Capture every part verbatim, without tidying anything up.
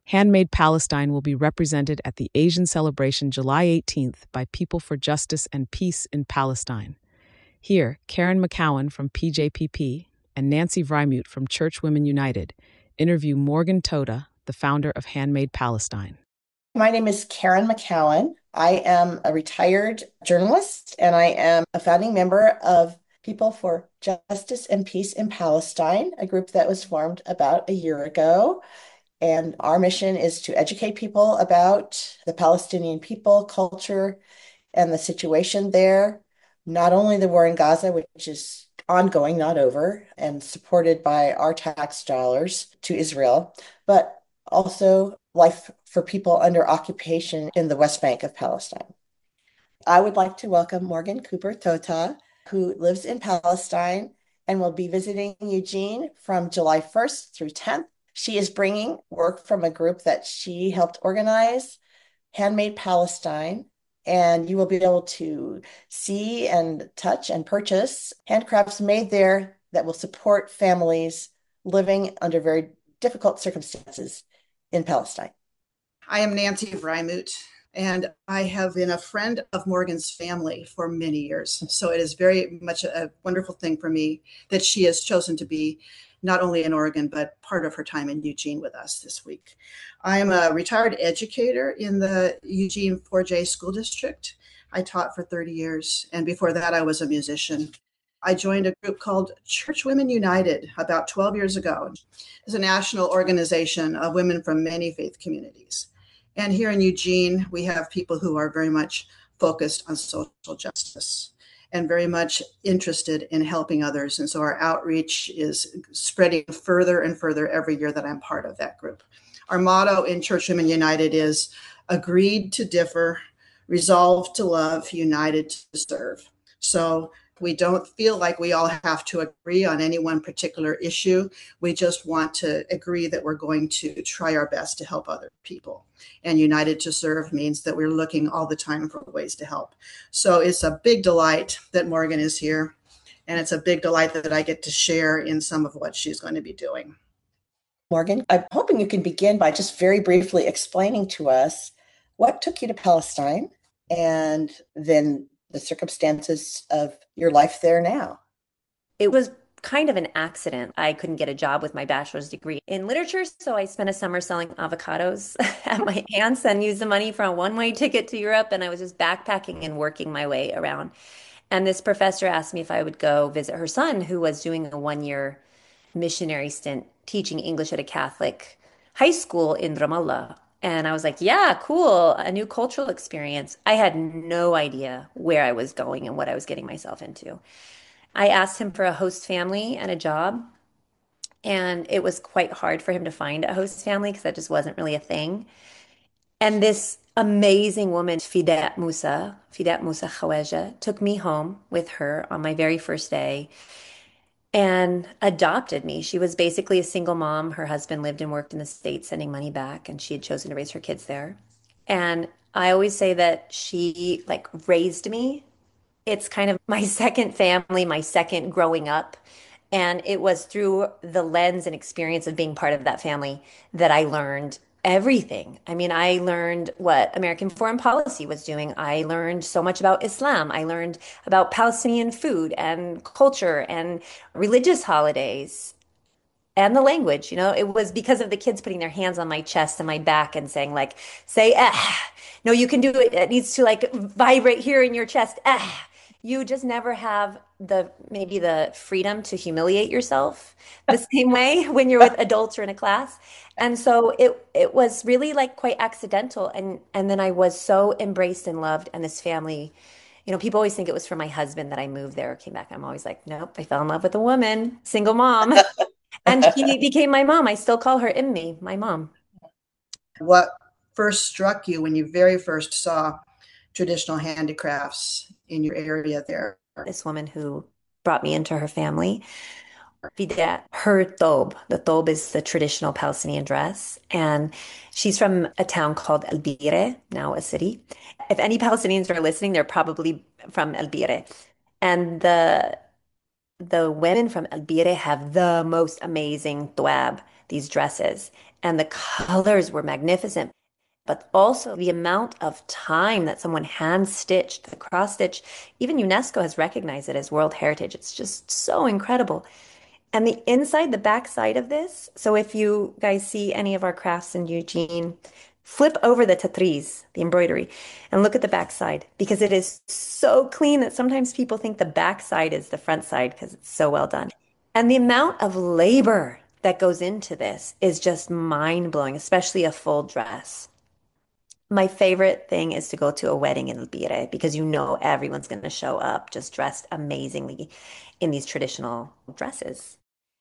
Handmade Palestine will be represented at the Asian celebration July eighteenth by People for Justice and Peace in Palestine. Here, Karen McCowan from P J P P and Nancy Vrymute from Church Women United interview Morgan Toda, the founder of Handmade Palestine. My name is Karen McCowan. I am a retired journalist and I am a founding member of People for Justice and Peace in Palestine, a group that was formed about a year ago. And our mission is to educate people about the Palestinian people, culture, and the situation there. Not only the war in Gaza, which is ongoing, not over, and supported by our tax dollars to Israel, but also life for people under occupation in the West Bank of Palestine. I would like to welcome Morgan Cooper Tota, who lives in Palestine and will be visiting Eugene from July first through tenth. She is bringing work from a group that she helped organize, Handmade Palestine, and you will be able to see and touch and purchase handcrafts made there that will support families living under very difficult circumstances in Palestine. I am Nancy Vrymute, and I have been a friend of Morgan's family for many years. So it is very much a wonderful thing for me that she has chosen to be not only in Oregon, but part of her time in Eugene with us this week. I am a retired educator in the Eugene four J school district. I taught for thirty years, and before that, I was a musician. I joined a group called Church Women United about twelve years ago. It's a national organization of women from many faith communities. And here in Eugene, we have people who are very much focused on social justice and very much interested in helping others. And so our outreach is spreading further and further every year that I'm part of that group. Our motto in Church Women United is agreed to differ, resolved to love, united to serve. So we don't feel like we all have to agree on any one particular issue. We just want to agree that we're going to try our best to help other people. And united to serve means that we're looking all the time for ways to help. So it's a big delight that Morgan is here. And it's a big delight that I get to share in some of what she's going to be doing. Morgan, I'm hoping you can begin by just very briefly explaining to us what took you to Palestine and then the circumstances of your life there now. It was kind of an accident. I couldn't get a job with my bachelor's degree in literature, so I spent a summer selling avocados at my aunt's and used the money for a one-way ticket to Europe, and I was just backpacking and working my way around. And this professor asked me if I would go visit her son, who was doing a one-year missionary stint teaching English at a Catholic high school in Ramallah. And I was like, yeah, cool, a new cultural experience. I had no idea where I was going and what I was getting myself into. I asked him for a host family and a job, and it was quite hard for him to find a host family because that just wasn't really a thing. And this amazing woman, Fidat Musa, Fidat Musa Khawaja, took me home with her on my very first day and adopted me. She was basically a single mom. Her husband lived and worked in the States sending money back, and she had chosen to raise her kids there. And I always say that she like raised me. It's kind of my second family, my second growing up. And it was through the lens and experience of being part of that family that I learned everything. I mean, I learned what American foreign policy was doing. I learned so much about Islam. I learned about Palestinian food and culture and religious holidays and the language. You know, it was because of the kids putting their hands on my chest and my back and saying like, say, ah, no, you can do it. It needs to like vibrate here in your chest. Ah. You just never have the maybe the freedom to humiliate yourself the same way when you're with adults or in a class. And so it it was really like quite accidental. And and then I was so embraced and loved. And this family, you know, people always think it was for my husband that I moved there or came back. I'm always like, nope, I fell in love with a woman, single mom. And she became my mom. I still call her Immi, my mom. What first struck you when you very first saw traditional handicrafts in your area there? This woman who brought me into her family, Fidat, her thobe. The thobe is the traditional Palestinian dress. And she's from a town called El Bire, now a city. If any Palestinians are listening, they're probably from El Bire. And the the women from El Bire have the most amazing thwab. these dresses, and the colors were magnificent. But also the amount of time that someone hand stitched, the cross stitch, even UNESCO has recognized it as World Heritage. It's just so incredible. And the inside, the back side of this, so if you guys see any of our crafts in Eugene, flip over the tatris, the embroidery, and look at the back side because it is so clean that sometimes people think the back side is the front side because it's so well done. And the amount of labor that goes into this is just mind-blowing, especially a full dress. My favorite thing is to go to a wedding in Lpire because you know everyone's going to show up just dressed amazingly in these traditional dresses.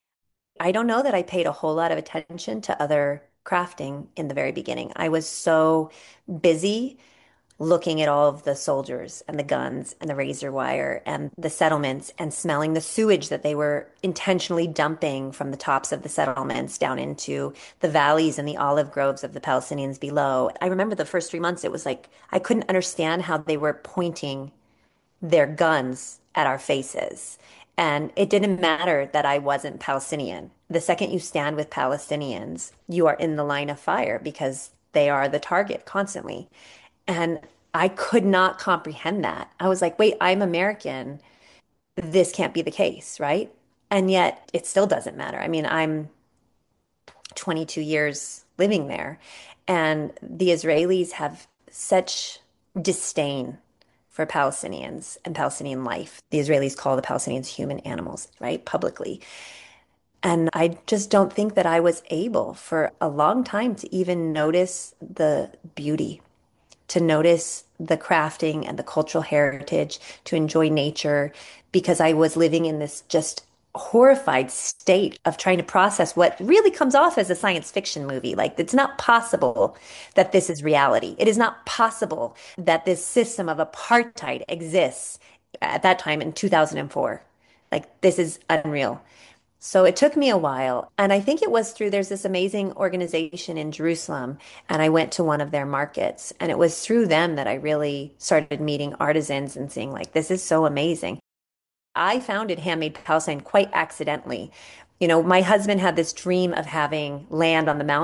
I don't know that I paid a whole lot of attention to other crafting in the very beginning. I was so busy looking at all of the soldiers and the guns and the razor wire and the settlements and smelling the sewage that they were intentionally dumping from the tops of the settlements down into the valleys and the olive groves of the Palestinians below. I remember the first three months, it was like I couldn't understand how they were pointing their guns at our faces. And it didn't matter that I wasn't Palestinian. The second you stand with Palestinians, you are in the line of fire because they are the target constantly. And I could not comprehend that. I was like, wait, I'm American. This can't be the case, right? And yet it still doesn't matter. I mean, I'm twenty-two years living there, and the Israelis have such disdain for Palestinians and Palestinian life. The Israelis call the Palestinians human animals, right? Publicly. And I just don't think that I was able for a long time to even notice the beauty, to notice the crafting and the cultural heritage, to enjoy nature, because I was living in this just horrified state of trying to process what really comes off as a science fiction movie. Like, it's not possible that this is reality. It is not possible that this system of apartheid exists at that time in two thousand four. Like, this is unreal. So it took me a while. And I think it was through, there's this amazing organization in Jerusalem, and I went to one of their markets. And it was through them that I really started meeting artisans and seeing, like, this is so amazing. I founded Handmade Palestine quite accidentally. You know, my husband had this dream of having land on the mountain